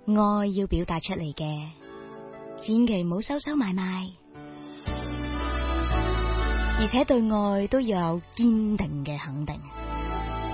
愛要表達出嚟嘅，千祈唔好收收埋埋，而且對愛都要有堅定嘅肯定。